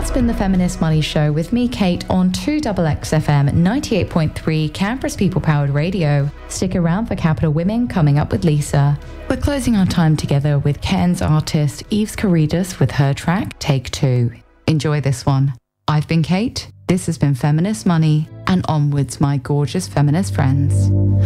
that's been the Feminist Money Show with me, Kate, on 2XXFM 98.3, Canberra's people-powered radio. Stick around for Capital Women coming up with Lisa. We're closing our time together with Cairns artist Eves Caridas with her track, Take Two. Enjoy this one. I've been Kate, this has been Feminist Money, and onwards, my gorgeous feminist friends.